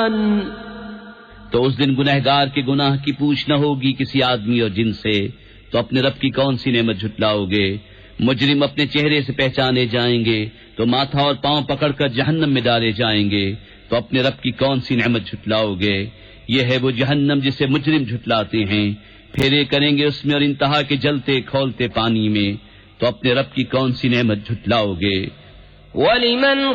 तो उस दिन गुनहगार के गुनाह की पूछ न होगी किसी आदमी और जिन से, तो अपने रब की कौन सी नेमत झुटलाओगे। मुजरिम अपने चेहरे से पहचाने जाएंगे तो माथा और पांव पकड़कर जहन्नम में डाले जाएंगे, तो अपने रब की कौन सी नेमत झुटलाओगे। यह है वो जहन्नम जिसे मुजरिम झुटलाते हैं, फेरे करेंगे उसमें और इंतहा के जलते खौलते पानी में, तो अपने रब की कौन सी नेमत झुटलाओगे। वलिमन